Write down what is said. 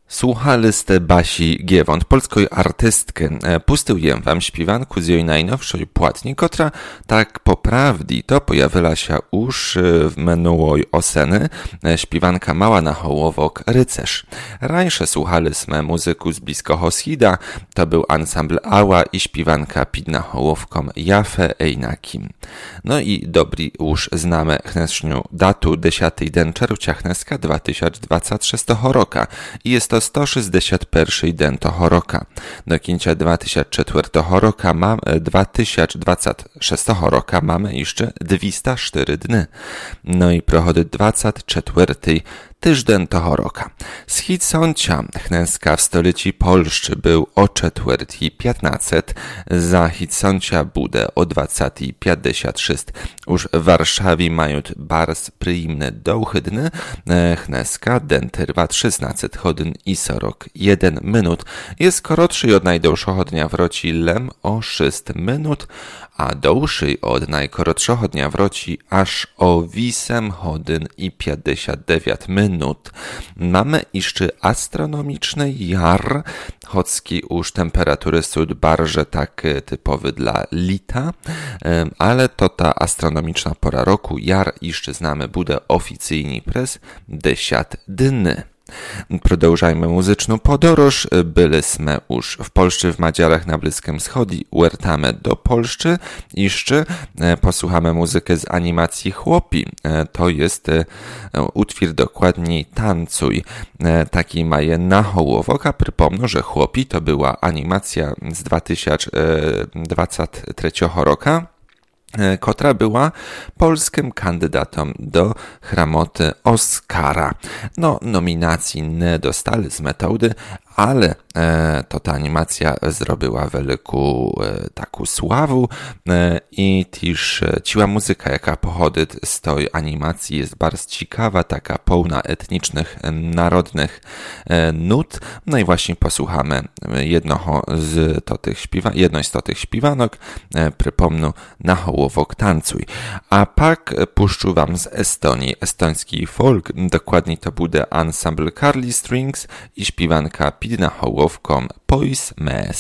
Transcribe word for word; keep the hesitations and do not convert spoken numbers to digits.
Słuchali ste Basi Giewont, polskiej artystki. Pustiłem wam śpiewanku z jej najnowszej płatni, która tak po prawdy to pojawiła się już w minionej oseny. Śpiewanka mała na hołowok Rycerz. Rańsze słuchaliśmy muzyku z bliskiego Shida, to był ansambl Ała i śpiewanka pid na hołowkom Jafę Ejnakim. No i dobry już znamy chneszniu datu dziesiątego den czerwca chneska dwa tysiące dwudziestego szóstego roku i jest to sto sześćdziesiąt pierwszy den toho roku. Do końca dwa tysiące czwartego roku mam, dwa tysiące dwudziestego szóstego roku mamy jeszcze dwieście cztery dni. No i prochody dwudziesty czwarty tyżden toho roka. Z Hidsoncia chneska w stolicy Polszczy był o czwarty piętnaście, za Hidsoncia bude o dwudziesty pięćdziesiąt sześć. Już w Warszawie mają bardzo przyjemne dołhy dni. Chneska den trwa szesnaście godzin i czterdzieści jeden minut. Jest krótszy od najdłuższego dnia w roci lem o sześć minut, a dłuższy od najkrótszego dnia w roci aż o osiem godzin i pięćdziesiąt dziewięć minut. Minut. Mamy jeszcze astronomiczny jar, choćki już temperatury są bardzo tak typowe dla lita, ale to ta astronomiczna pora roku, jar jeszcze znamy bude oficjalnie przez dziesięć dni. Продовжajmy muzyczną podróż. Byliśmy już w Polsce, w Madziarach na Bliskim Wschodzie. Wracamy do Polszczy. Jeszcze posłuchamy muzykę z animacji Chłopi. To jest utwór dokładniej Tancuj. Taki maje na hołowok, a przypomnę, że Chłopi to była animacja z dwa tysiące dwudziestego trzeciego roku, która była polskim kandydatom do gramoty Oscara. No, nominacji nie dostali z metody, ale e, to ta animacja zrobiła wielką e, taką sławę e, i też e, ciła muzyka, jaka pochodzi z tej animacji, jest bardzo ciekawa, taka pełna etnicznych, e, narodnych e, nut. No i właśnie posłuchamy jednego z to tych śpiewa, jednej z to tych śpiewanok, e, przypomnę, na hołowok Tancuj. A pak puszczę wam z Estonii, estoński folk, dokładnie to bude ensemble Carly Strings i śpiewanka pid na hołowkom Pois Mees.